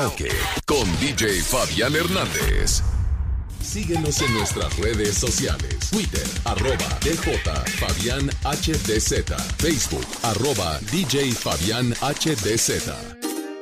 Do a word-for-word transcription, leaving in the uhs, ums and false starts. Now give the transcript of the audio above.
Karaoke con D J Fabián Hernández. Síguenos en nuestras redes sociales. Twitter, arroba D J Fabián H D Z. Facebook, arroba D J Fabián H D Z.